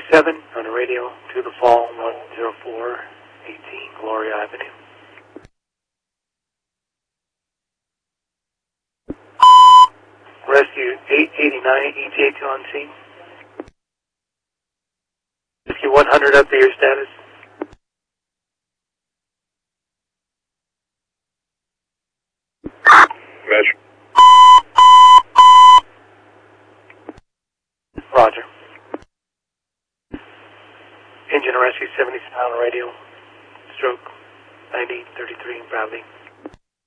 7 on the radio to the fall, 10418 Gloria Avenue. Rescue 889 ETA2 on scene. Rescue 100 up to your status. Measure. Roger. Engine rescue 77 on radio. Stroke 9033 Bradley.